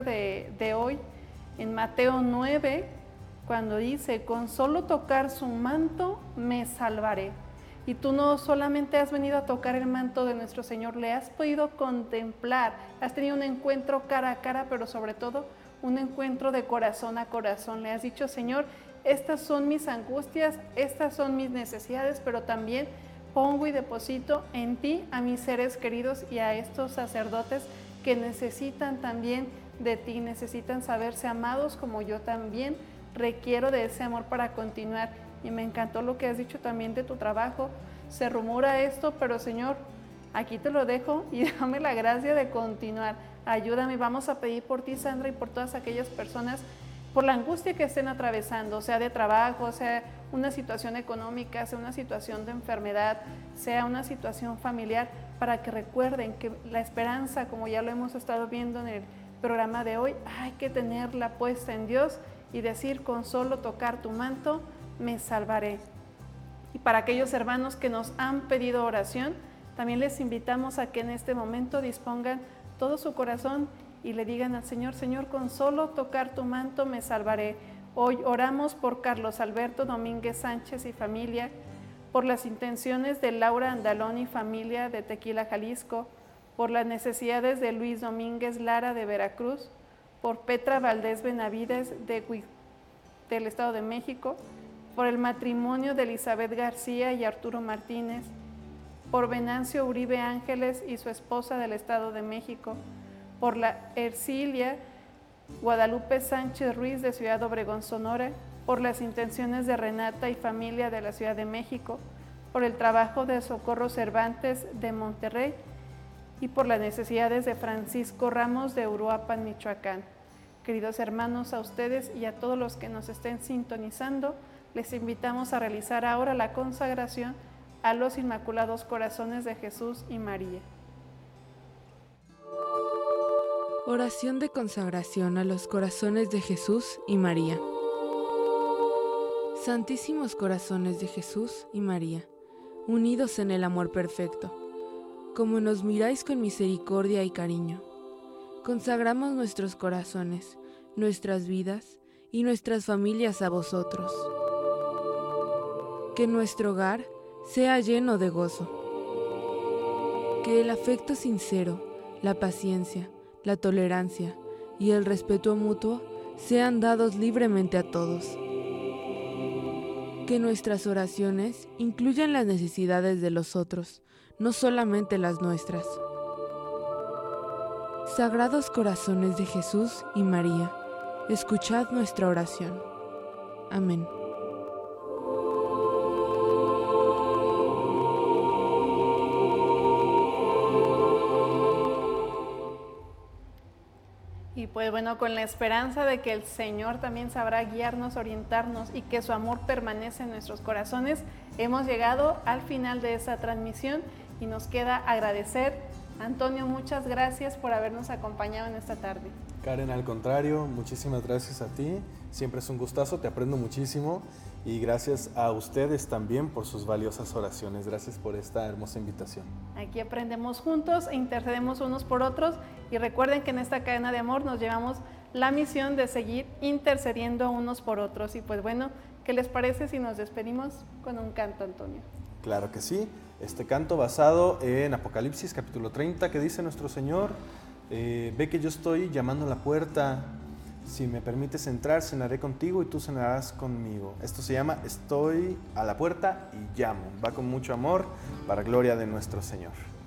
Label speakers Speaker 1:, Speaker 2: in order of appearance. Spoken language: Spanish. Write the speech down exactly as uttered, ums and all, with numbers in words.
Speaker 1: de, de hoy en Mateo nueve, cuando dice, con solo tocar su manto me salvaré. Y tú no solamente has venido a tocar el manto de nuestro Señor, le has podido contemplar, has tenido un encuentro cara a cara, pero sobre todo un encuentro de corazón a corazón. Le has dicho, Señor, estas son mis angustias, estas son mis necesidades, pero también pongo y deposito en ti a mis seres queridos y a estos sacerdotes que necesitan también de ti, necesitan saberse amados como yo también requiero de ese amor para continuar. Y me encantó lo que has dicho también de tu trabajo. Se rumora esto, pero Señor, aquí te lo dejo y dame la gracia de continuar. Ayúdame, vamos a pedir por ti, Sandra, y por todas aquellas personas, por la angustia que estén atravesando, sea de trabajo, sea una situación económica, sea una situación de enfermedad, sea una situación familiar, para que recuerden que la esperanza, como ya lo hemos estado viendo en el programa de hoy, hay que tenerla puesta en Dios y decir, con solo tocar tu manto, me salvaré. Y para aquellos hermanos que nos han pedido oración, también les invitamos a que en este momento dispongan todo su corazón y le digan al Señor, Señor, con solo tocar tu manto me salvaré. Hoy oramos por Carlos Alberto Domínguez Sánchez y familia, por las intenciones de Laura Andalón y familia de Tequila, Jalisco, por las necesidades de Luis Domínguez Lara de Veracruz, por Petra Valdés Benavides de, del Estado de México, por el matrimonio de Elizabeth García y Arturo Martínez, por Venancio Uribe Ángeles y su esposa del Estado de México, por la Ercilia Guadalupe Sánchez Ruiz de Ciudad Obregón, Sonora, por las intenciones de Renata y familia de la Ciudad de México, por el trabajo de Socorro Cervantes de Monterrey y por las necesidades de Francisco Ramos de Uruapan, Michoacán. Queridos hermanos, a ustedes y a todos los que nos estén sintonizando, les invitamos a realizar ahora la consagración a los Inmaculados Corazones de Jesús y María.
Speaker 2: Oración de consagración a los corazones de Jesús y María. Santísimos corazones de Jesús y María, unidos en el amor perfecto, como nos miráis con misericordia y cariño, consagramos nuestros corazones, nuestras vidas y nuestras familias a vosotros. Que nuestro hogar sea lleno de gozo. Que el afecto sincero, la paciencia, la tolerancia y el respeto mutuo sean dados libremente a todos. Que nuestras oraciones incluyan las necesidades de los otros, no solamente las nuestras. Sagrados corazones de Jesús y María, escuchad nuestra oración. Amén.
Speaker 1: Y pues bueno, con la esperanza de que el Señor también sabrá guiarnos, orientarnos y que su amor permanece en nuestros corazones, hemos llegado al final de esta transmisión y nos queda agradecer. Antonio, muchas gracias por habernos acompañado en esta tarde.
Speaker 3: Karen, al contrario, muchísimas gracias a ti. Siempre es un gustazo, te aprendo muchísimo y gracias a ustedes también por sus valiosas oraciones. Gracias por esta hermosa invitación.
Speaker 1: Aquí aprendemos juntos e intercedemos unos por otros y recuerden que en esta cadena de amor nos llevamos la misión de seguir intercediendo unos por otros. Y pues bueno, ¿qué les parece si nos despedimos con un canto, Antonio?
Speaker 3: Claro que sí. Este canto basado en Apocalipsis capítulo treinta, que dice nuestro Señor, eh, ve que yo estoy llamando a la puerta, si me permites entrar, cenaré contigo y tú cenarás conmigo. Esto se llama Estoy a la puerta y llamo. Va con mucho amor para gloria de nuestro Señor.